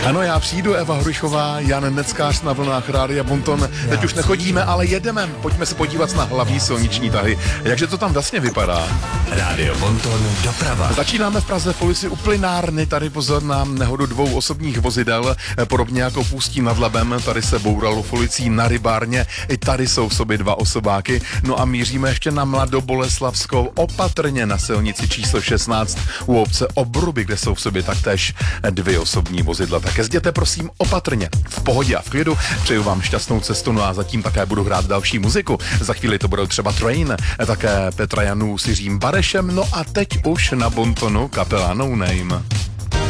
Ano, já přijdu, Eva Hrušová, Jan Neckář na vlnách Rádia Bonton. Teď už nechodíme, ale jedeme. Pojďme se podívat na hlavní silniční tahy. Jakže to tam vlastně vypadá? Rádio Bonton doprava. Začínáme v Praze v ulici u Plynárny. Tady pozor na nehodu 2 osobních vozidel, podobně jako v Ústí nad Labem. Tady se bouralo v ulicí na Rybárně. I tady jsou v sobě 2 osobáky. No a míříme ještě na Mladoboleslavskou, opatrně na silnici číslo 16 u obce Obruby, kde jsou v sobě taktéž 2 osobní vozidla. Tak jezděte prosím opatrně, v pohodě a v klidu. Přeju vám šťastnou cestu, no a zatím také budu hrát další muziku. Za chvíli to budou třeba Train, také Petra Janů s Jiřím Barešem, no a teď už na Bontonu kapela No Name.